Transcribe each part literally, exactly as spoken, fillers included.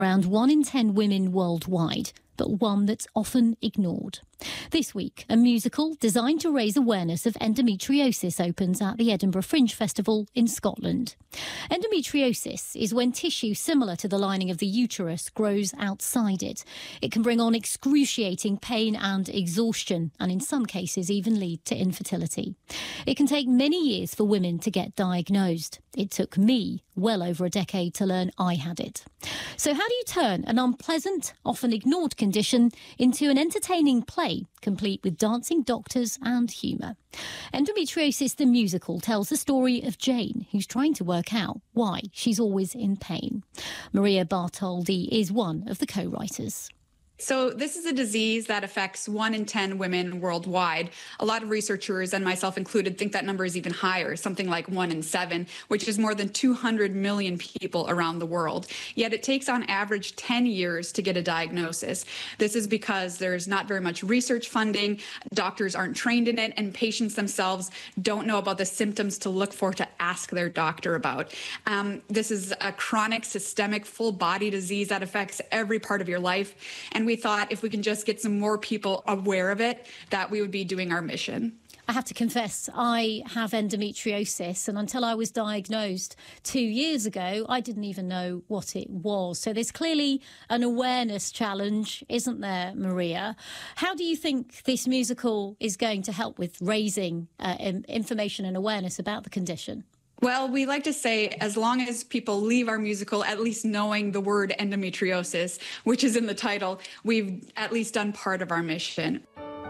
Around one in ten women worldwide, but one that's often ignored. This week, a musical designed to raise awareness of endometriosis opens at the Edinburgh Fringe Festival in Scotland. Endometriosis is when tissue similar to the lining of the uterus grows outside it. It can bring on excruciating pain and exhaustion, and in some cases even lead to infertility. It can take many years for women to get diagnosed. It took me well over a decade to learn I had it. So how do you turn an unpleasant, often ignored condition into an entertaining play, complete with dancing doctors and humour? Endometriosis the Musical tells the story of Jane, who's trying to work out why she's always in pain. Maria Bartoldi is one of the co-writers. So this is a disease that affects one in ten women worldwide. A lot of researchers, and myself included, think that number is even higher, something like one in seven, which is more than two hundred million people around the world. Yet it takes on average ten years to get a diagnosis. This is because there's not very much research funding, doctors aren't trained in it, and patients themselves don't know about the symptoms to look for to ask their doctor about. Um, this is a chronic, systemic, full-body disease that affects every part of your life, and we We thought if we can just get some more people aware of it, that we would be doing our mission. I have to confess, I have endometriosis, and until I was diagnosed two years ago, I didn't even know what it was. So there's clearly an awareness challenge, isn't there, Maria? How do you think this musical is going to help with raising uh, information and awareness about the condition? Well, we like to say as long as people leave our musical at least knowing the word endometriosis, which is in the title, we've at least done part of our mission.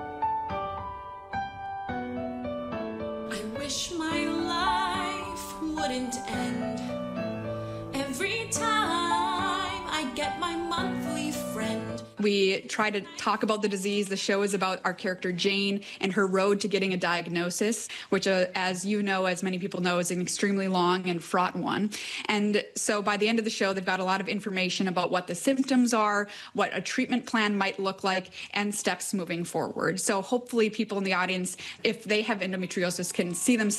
I wish my life wouldn't end. Every time I get my monthly friend. We try to talk about the disease. The show is about our character Jane and her road to getting a diagnosis, which, uh, as you know, as many people know, is an extremely long and fraught one. And so by the end of the show, they've got a lot of information about what the symptoms are, what a treatment plan might look like, and steps moving forward. So hopefully people in the audience, if they have endometriosis, can see themselves